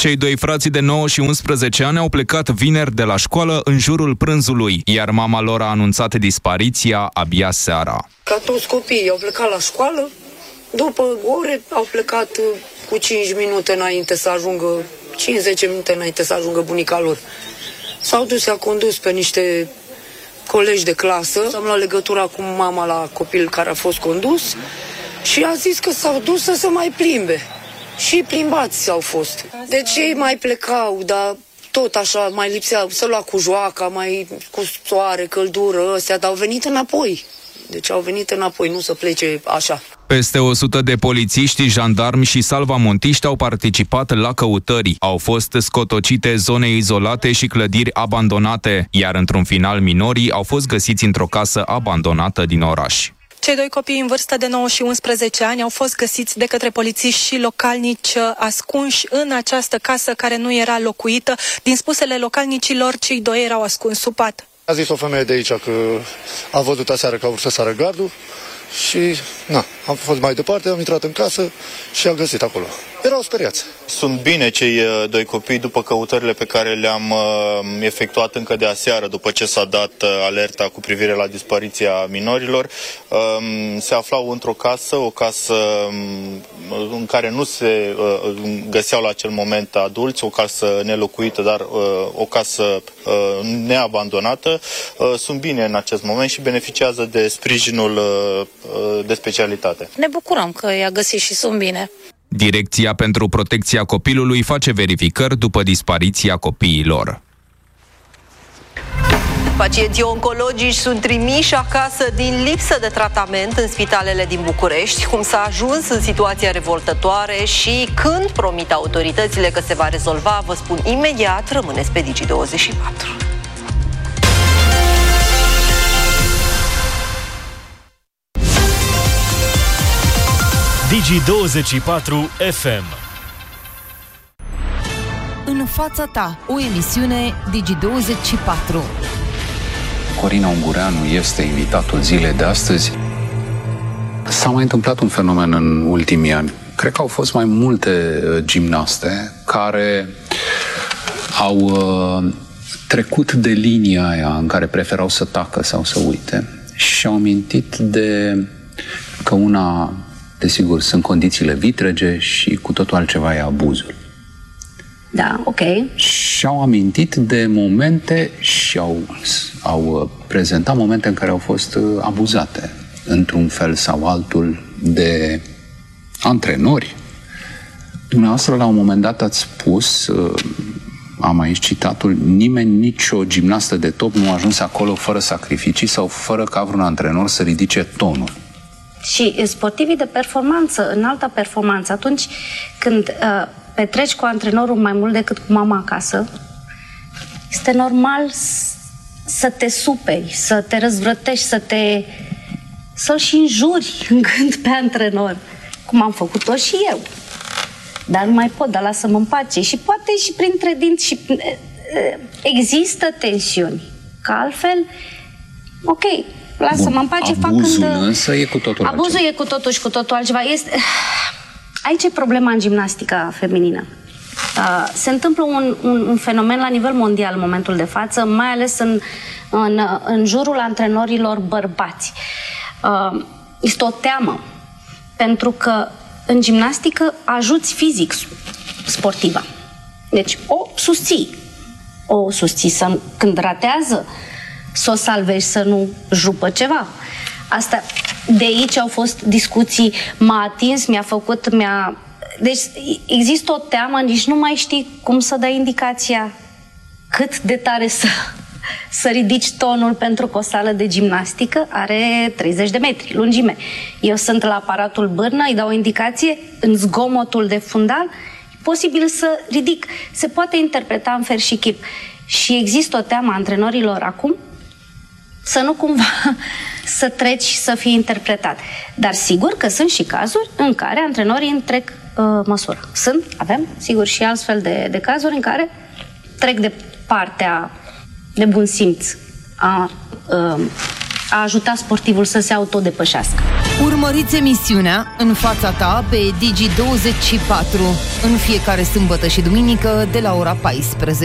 Cei doi frați de 9 și 11 ani au plecat vineri de la școală în jurul prânzului, iar mama lor a anunțat dispariția abia seara. Ca toți copiii au plecat la școală, după ore au plecat cu 5 minute înainte să ajungă, 5-10 minute înainte să ajungă bunica lor. S-au dus, i-a condus pe niște colegi de clasă, am luat legătura cu mama la copil care a fost condus și a zis că s-au dus să se mai plimbe. Și plimbați au fost. Deci ei mai plecau, dar tot așa, mai lipsea, să lua cu joaca, mai cu soare, căldură, ăstea, dar au venit înapoi. Deci au venit înapoi, nu să plece așa. Peste 100 de polițiști, jandarmi și salvamontiști au participat la căutări. Au fost scotocite zone izolate și clădiri abandonate, iar într-un final minorii au fost găsiți într-o casă abandonată din oraș. Cei doi copii în vârstă de 9 și 11 ani au fost găsiți de către polițiști și localnici ascunși în această casă care nu era locuită. Din spusele localnicilor, cei doi erau ascunși sub pat. A zis o femeie de aici că a văzut aseară că a vrut să sară gardul și am fost mai departe, am intrat în casă și am găsit acolo. Erau speriați. Sunt bine cei doi copii după căutările pe care le-am efectuat încă de aseară, după ce s-a dat alerta cu privire la dispariția minorilor. Se aflau într-o casă, o casă în care nu se găseau la acel moment adulți, o casă nelocuită, dar o casă neabandonată. Sunt bine în acest moment și beneficiază de sprijinul de specialitate. Ne bucurăm că i-a găsit și sunt bine. Direcția pentru Protecția Copilului face verificări după dispariția copiilor. Pacienții oncologici sunt trimiși acasă din lipsă de tratament în spitalele din București. Cum s-a ajuns în situația revoltătoare și când promit autoritățile că se va rezolva, vă spun imediat, rămâneți pe Digi24. Digi24 FM. În fața ta, o emisiune Digi24. Corina Ungureanu este invitatul zilei de astăzi. S-a mai întâmplat un fenomen în ultimii ani. Cred că au fost mai multe gimnaste care au trecut de linia aia în care preferau să tacă sau să uite și au amintit de că una, desigur, sunt condițiile vitrege și cu totul altceva e abuzul. Da, ok. Și-au amintit de momente și au prezentat momente în care au fost abuzate, într-un fel sau altul, de antrenori. Dumneavoastră, la un moment dat, ați spus, am aici citatul, nimeni, nicio gimnastă de top nu a ajuns acolo fără sacrificii sau fără ca vreun antrenor să ridice tonul. Și sportivii de performanță, înaltă performanță, atunci când petreci cu antrenorul mai mult decât cu mama acasă, este normal să te superi, să te răzvrătești, să-l și înjuri în gând pe antrenor, cum am făcut-o și eu. Dar nu mai pot, dar lasă-mă în pace. Și poate și printre dinți și există tensiuni. Că altfel, ok, lasă-mă în pace. Abuzul însă e cu totul altceva. Abuzul e cu totul și cu totul altceva. Aici e problema în gimnastica feminină. Se întâmplă un fenomen la nivel mondial în momentul de față, mai ales în jurul antrenorilor bărbați. Este o teamă, pentru că în gimnastică ajuți fizic sportiva. Deci o susții când ratează, să o salvezi, să nu jupă ceva. Asta, de aici au fost discuții, m-a atins, mi-a făcut, Deci există o teamă, nici nu mai știi cum să dai indicația cât de tare să ridici tonul, pentru că o sală de gimnastică are 30 de metri lungime. Eu sunt la aparatul bârnă, îi dau o indicație, în zgomotul de fundal, e posibil să ridic. Se poate interpreta în fel și chip. Și există o teamă a antrenorilor acum să nu cumva să treci și să fii interpretat. Dar sigur că sunt și cazuri în care antrenorii întrec măsură. Avem, sigur, și altfel de cazuri în care trec de partea de bun simț a ajuta sportivul să se autodepășească. Urmăriți emisiunea În fața ta pe Digi24 în fiecare sâmbătă și duminică de la ora 14.